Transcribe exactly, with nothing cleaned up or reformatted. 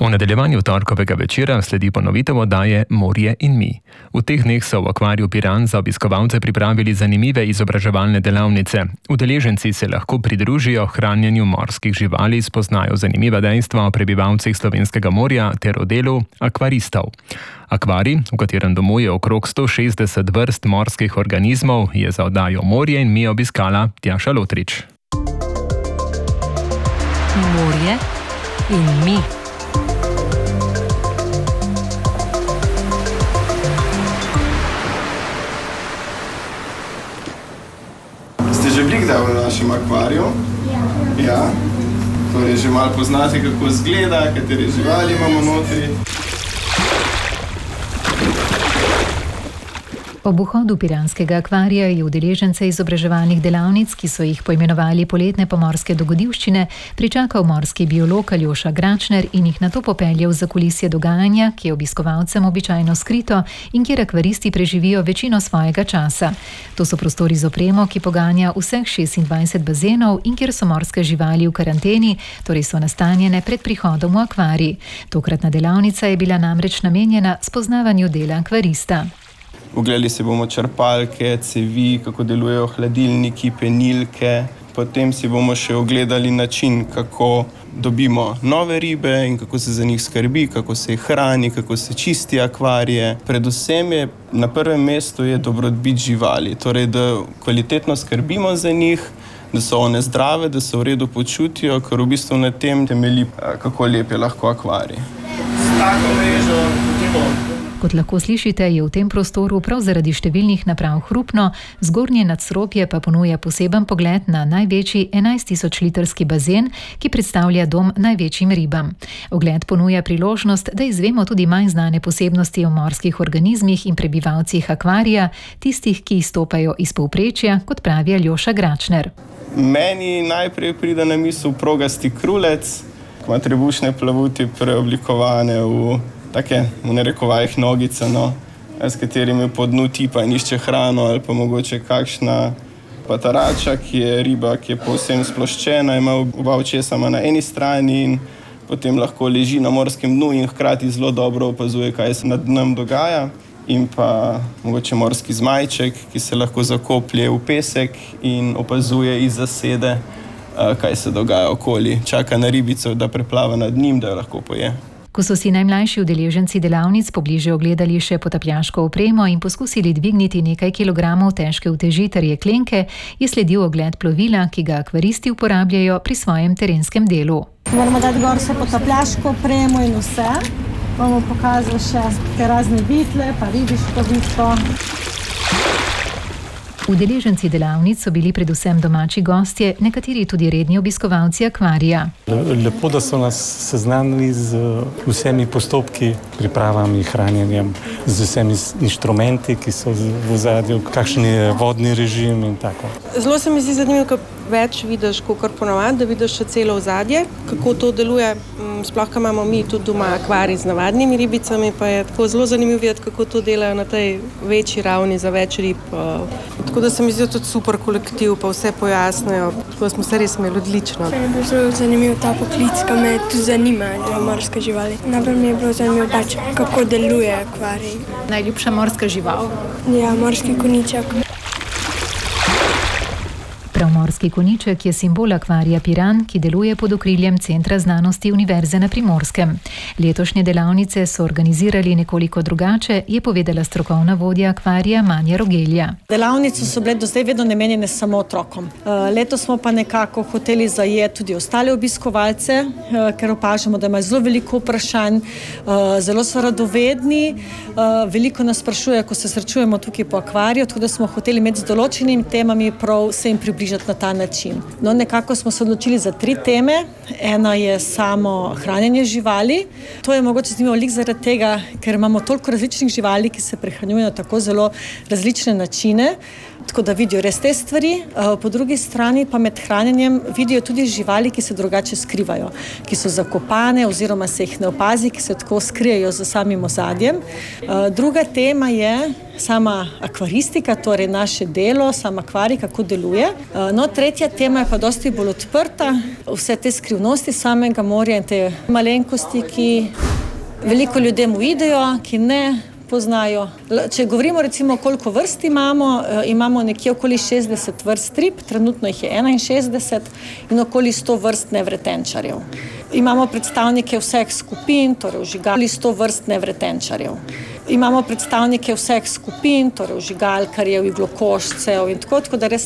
V nadaljevanju torkovega večera sledi ponovitev oddaje Morje in mi. V teh dneh so v akvariju Piran za obiskovalce pripravili zanimive izobraževalne delavnice. Udeleženci se lahko pridružijo hranjenju morskih živali, spoznajo zanimiva dejstva o prebivalcih slovenskega morja ter o delu akvaristov. Akvarij, v katerem domuje okrog sto šestdeset vrst morskih organizmov, je za oddajo Morje in mi obiskala Tjaša Lotrič. Morje in mi. Ste že bili kdaj v našem akvariju? Ja. Ja. Torej že malo poznate, kako izgleda, katere živali imamo notri. Ob vhodu piranskega akvarija je udeležence izobraževalnih delavnic, ki so jih poimenovali Poletne pomorske dogodivščine, pričakal morski biolog Aljoša Gračner in jih nato popeljal za kulisje dogajanja, ki je obiskovalcem običajno skrito in kjer akvaristi preživijo večino svojega časa. To so prostori z opremo, ki poganja vseh šestindvajset bazenov in kjer so morske živali v karanteni, torej so nastanjene pred prihodom v akvarij. Tokratna delavnica je bila namreč namenjena spoznavanju dela akvarista. Ogledali si bomo črpalke, cevi, kako delujejo hladilniki, penilke. Potem si bomo še ogledali način, kako dobimo nove ribe in kako se za njih skrbi, kako se jih hrani, kako se čisti akvarije. Predvsem je na prvem mestu je dobrobit živali, torej da kvalitetno skrbimo za njih, da so one zdrave, da se v redu počutijo, ker v bistvu na tem temelji, kako lep je lahko akvarij. S tako mrežo potimo. Kot lahko slišite, je v tem prostoru prav zaradi številnih naprav hrupno, zgornje nadstropje pa ponuja poseben pogled na največji enajst tisoč litrski bazen, ki predstavlja dom največjim ribam. Ogled ponuja priložnost, da izvemo tudi manj znane posebnosti o morskih organizmih in prebivalcih akvarija, tistih, ki izstopajo iz povprečja, kot pravi Aljoša Gračner. Meni najprej pride na misel progasti krulec, ima trebušne plavuti preoblikovane v take, v narekovajih nogice, no, s katerimi po dnu tipa in išče hrano, ali pa mogoče kakšna patarača, ki je riba, ki je povsem sploščena, ima oba očesa na eni strani in potem lahko leži na morskem dnu in hkrati zelo dobro opazuje, kaj se nad dnem dogaja. In pa mogoče morski zmajček, ki se lahko zakoplje v pesek in opazuje iz zasede, kaj se dogaja okoli. Čaka na ribico, da preplava nad njim, da jo lahko poje. Ko so si najmlajši udeleženci delavnic pobliže ogledali še potapljaško opremo in poskusili dvigniti nekaj kilogramov težke uteži ter jeklenke, je sledil ogled plovila, ki ga akvaristi uporabljajo pri svojem terenskem delu. Moramo dati gor še potapljaško opremo in vse. Bomo pokazali še te razne vitle, pa ribiško vitko. Udeleženci delavnic so bili predvsem domači gostje, nekateri tudi redni obiskovalci akvarija. Lepo, da so nas seznanili z vsemi postopki, pripravami, hranjenjem, z vsemi inštrumenti, ki so v ozadju, kakšen je vodni režim in tako. Zelo se mi zdi zanimivo, ko več vidiš, kot ponavadi, da vidiš še celo ozadje, kako to deluje. Sploh, ko imamo mi tudi doma akvarij z navadnimi ribicami, pa je tako zelo zanimivo videti, kako to delajo na tej večji ravni za več rib. Tako da se mi zdi tudi super kolektiv, pa vse pojasnijo. Tako smo se res imeli odlično. Je bil zelo zanimiv ta poklic, ki me tudi zanima, morske živali. Najbolj mi je bilo zanimivo pač, kako deluje akvarij. Najljubša morska žival? Ja, morski koniček. Prav morski koniček je simbol akvarija Piran, ki deluje pod okriljem Centra znanosti Univerze na Primorskem. Letošnje delavnice so organizirali nekoliko drugače, je povedala strokovna vodja akvarija Manja Rogelja. Delavnice so bile do zdaj vedno namenjene samo otrokom. Letos smo pa nekako hoteli zajeti tudi ostale obiskovalce, ker opažamo, da imajo zelo veliko vprašanj, zelo so radovedni, veliko nas sprašuje, ko se srečujemo tukaj po akvariju, tako da smo hoteli imeti z določenimi temami prav se jim približati na ta način. No, nekako smo se odločili za tri teme. Ena je samo hranjenje živali. To je mogoče zanimivo lik zaradi tega, ker imamo toliko različnih živali, ki se prehranjujejo tako zelo različne načine, tako da vidijo res te stvari. Po drugi strani pa med hranjenjem vidijo tudi živali, ki se drugače skrivajo, ki so zakopane oziroma se jih ne opazi, ki se tako skrijejo za samim ozadjem. Druga tema je sama akvaristika, torej naše delo, sam akvarij, kako deluje. No, tretja tema je pa dosti bolj odprta, vse te skrivnosti samega morja in te malenkosti, ki veliko ljudem uidejo, ki ne poznajo. Če govorimo recimo, koliko vrst imamo, imamo nekje okoli šestdeset vrst rib, trenutno jih je enainšestdeset in okoli sto vrst nevretenčarjev. Imamo predstavnike vseh skupin, torej vžigali sto vrst nevretenčarjev. Imamo predstavnike vseh skupin, torej vžigalkarjev, iglokoščcev in tako, tako da res